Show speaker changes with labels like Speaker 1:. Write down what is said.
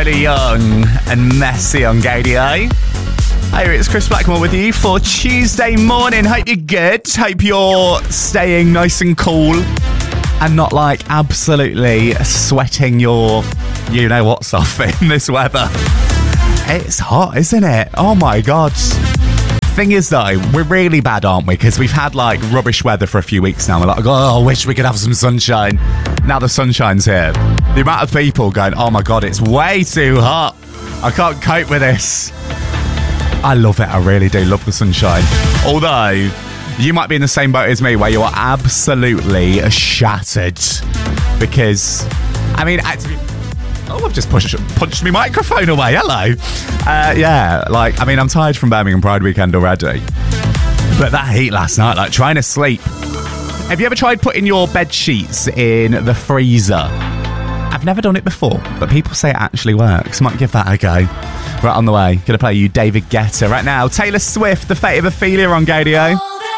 Speaker 1: Kylie Young and Messy on Gadio. Hey, it's Chris Blackmore with you for Tuesday morning. Hope you're good. Hope you're staying nice and cool and not like absolutely sweating your you know what's off in this weather. It's hot, isn't it? Oh my God. Thing is though, we're really bad, aren't we? Because we've had like rubbish weather for a few weeks now. We're like, oh, I wish we could have some sunshine. Now the sunshine's here. The amount of people going, oh my God, it's way too hot. I can't cope with this. I love it. I really do love the sunshine. Although, you might be in the same boat as me where you are absolutely shattered. Because, I mean, actually... Oh, I've just punched my microphone away. Hello. I'm tired from Birmingham Pride weekend already. But that heat last night, like trying to sleep. Have you ever tried putting your bed sheets in the freezer? I've never done it before, but people say it actually works. Might give that a go. Right on the way. Gonna play you David Guetta right now. Taylor Swift, The Fate of Ophelia on Gadio.